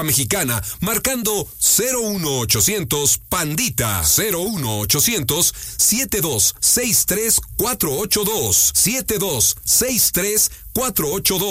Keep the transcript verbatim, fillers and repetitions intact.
Mexicana, marcando cero uno ochocientos Pandita, cero uno ochocientos setenta y dos sesenta y tres cuatrocientos ochenta y dos, setenta y dos sesenta y tres cuatrocientos ochenta y dos.